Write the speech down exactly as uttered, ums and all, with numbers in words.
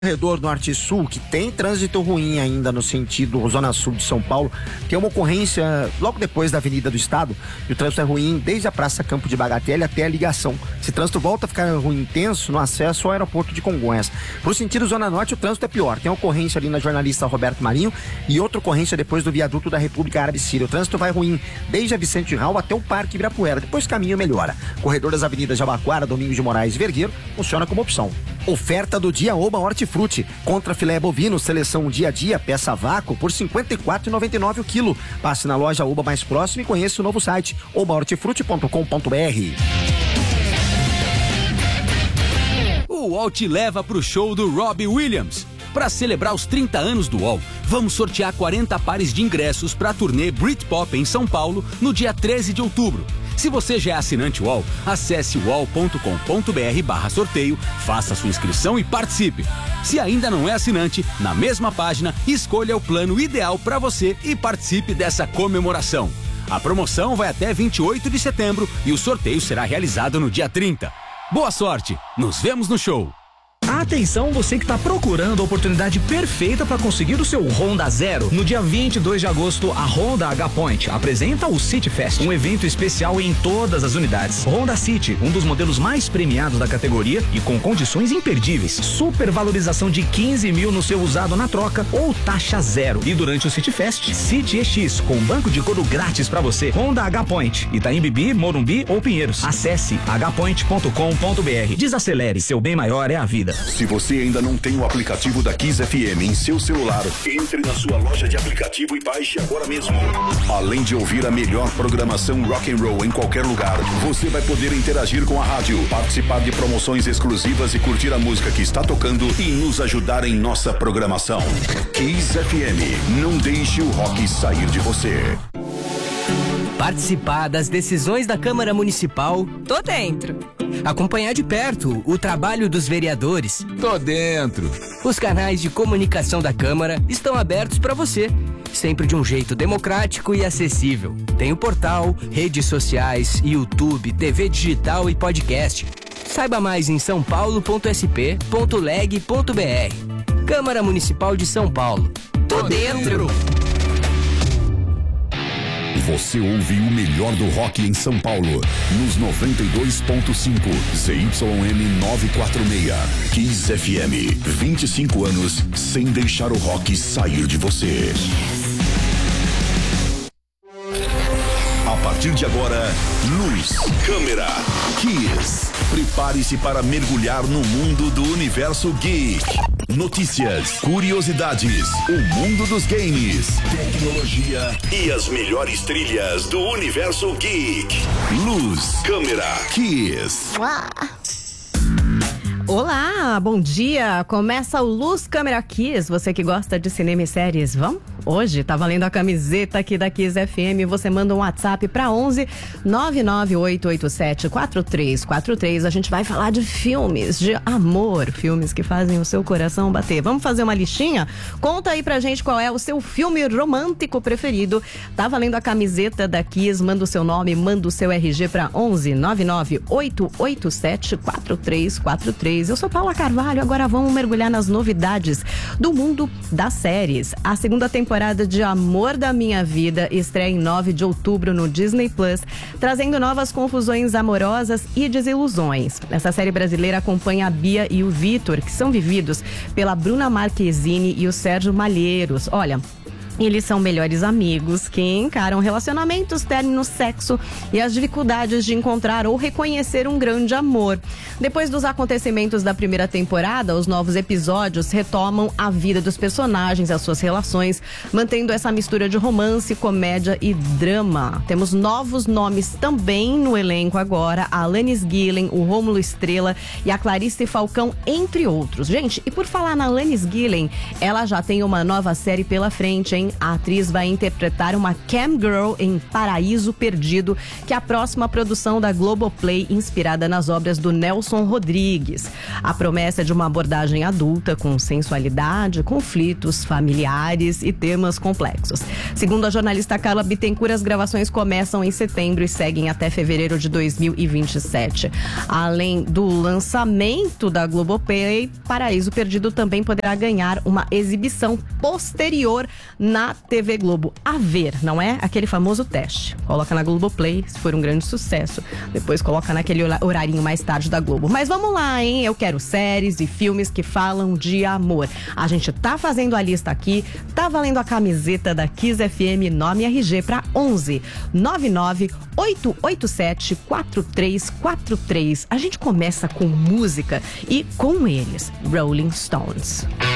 Corredor Norte-Sul, que tem trânsito ruim ainda no sentido Zona Sul de São Paulo, tem uma ocorrência logo depois da Avenida do Estado, e o trânsito é ruim desde a Praça Campo de Bagatelle até a ligação. Esse trânsito volta a ficar ruim intenso no acesso ao aeroporto de Congonhas. Pro sentido Zona Norte, o trânsito é pior. Tem uma ocorrência ali na jornalista Roberto Marinho e outra ocorrência depois do viaduto da República Árabe Síria. O trânsito vai ruim desde a Vicente Raul até o Parque Ibirapuera. Depois o caminho melhora. Corredor das avenidas Jabaquara, Domingos de Moraes e Vergueiro funciona como opção. Oferta do dia Oba Hortifruti. Contra filé bovino, seleção dia a dia, peça vácuo por cinquenta e quatro reais e noventa e nove centavos o quilo. Passe na loja Oba mais próxima e conheça o novo site oba hortifruti ponto com ponto br. O U O L te leva pro show do Robbie Williams. Para celebrar os trinta anos do U O L, vamos sortear quarenta pares de ingressos para a turnê Britpop em São Paulo no dia treze de outubro. Se você já é assinante U O L, acesse u o l ponto com ponto b r barra sorteio, faça sua inscrição e participe. Se ainda não é assinante, na mesma página, escolha o plano ideal para você e participe dessa comemoração. A promoção vai até vinte e oito de setembro e o sorteio será realizado no dia trinta. Boa sorte! Nos vemos no show! Atenção, você que está procurando a oportunidade perfeita para conseguir o seu Honda Zero. No dia vinte e dois de agosto, a Honda H-Point apresenta o City Fest, um evento especial em todas as unidades. Honda City, um dos modelos mais premiados da categoria e com condições imperdíveis. Supervalorização de quinze mil no seu usado na troca ou taxa zero. E durante o City Fest, City E X, com banco de couro grátis para você. Honda H-Point, Itaim Bibi, Morumbi ou Pinheiros. Acesse h point ponto com ponto b r. Desacelere, seu bem maior é a vida. Se você ainda não tem o aplicativo da Kiss F M em seu celular, entre na sua loja de aplicativo e baixe agora mesmo. Além de ouvir a melhor programação rock and roll em qualquer lugar, você vai poder interagir com a rádio, participar de promoções exclusivas e curtir a música que está tocando e nos ajudar em nossa programação. Kiss F M, não deixe o rock sair de você. Participar das decisões da Câmara Municipal. Tô dentro. Acompanhar de perto o trabalho dos vereadores. Tô dentro. Os canais de comunicação da Câmara estão abertos para você, sempre de um jeito democrático e acessível. Tem o portal, redes sociais, YouTube, T V digital e podcast. Saiba mais em são paulo ponto s p ponto leg ponto b r. Câmara Municipal de São Paulo. Tô dentro. Você ouviu o melhor do rock em São Paulo, nos noventa e dois ponto cinco, Z Y M novecentos e quarenta e seis. Kiss F M, vinte e cinco anos sem deixar o rock sair de você. A partir de agora, luz, câmera, Kiss. Prepare-se para mergulhar no mundo do universo geek. Notícias, curiosidades, o mundo dos games, tecnologia e as melhores trilhas do universo geek. Luz, câmera, Kiss. Olá, bom dia. Começa o Luz Câmera Kiss. Você que gosta de cinema e séries, vamos? Hoje tá valendo a camiseta aqui da Kiss F M. Você manda um WhatsApp para onze nove nove oito oito sete quatro três quatro três. A gente vai falar de filmes de amor, filmes que fazem o seu coração bater. Vamos fazer uma listinha? Conta aí pra gente qual é o seu filme romântico preferido. Tá valendo a camiseta da Kiss. Manda o seu nome, manda o seu R G para onze nove nove oito oito sete quatro três quatro três. Eu sou Paula Carvalho. Agora vamos mergulhar nas novidades do mundo das séries. A segunda temporada temporada de Amor da Minha Vida estreia em nove de outubro no Disney Plus, trazendo novas confusões amorosas e desilusões. Essa série brasileira acompanha a Bia e o Vitor, que são vividos pela Bruna Marquezine e o Sérgio Malheiros. Olha, eles são melhores amigos que encaram relacionamentos, término, sexo e as dificuldades de encontrar ou reconhecer um grande amor. Depois dos acontecimentos da primeira temporada, os novos episódios retomam a vida dos personagens, as suas relações, mantendo essa mistura de romance, comédia e drama. Temos novos nomes também no elenco agora, a Alanis Gillen, o Rômulo Estrela e a Clarice Falcão, entre outros. Gente, e por falar na Alanis Gillen, ela já tem uma nova série pela frente, hein? A atriz vai interpretar uma cam girl em Paraíso Perdido, que é a próxima produção da Globoplay, inspirada nas obras do Nelson Rodrigues. A promessa é de uma abordagem adulta com sensualidade, conflitos familiares e temas complexos. Segundo a jornalista Carla Bittencourt, as gravações começam em setembro e seguem até fevereiro de dois mil e vinte e sete. Além do lançamento da Globoplay, Paraíso Perdido também poderá ganhar uma exibição posterior na T V Globo. A ver, não é? Aquele famoso teste. Coloca na Globoplay, se for um grande sucesso. Depois coloca naquele horarinho mais tarde da Globo. Mas vamos lá, hein? Eu quero séries e filmes que falam de amor. A gente tá fazendo a lista aqui, tá valendo a camiseta da Kiss F M, nome R G para onze nove nove oito oito sete quatro três quatro três. A gente começa com música e com eles, Rolling Stones.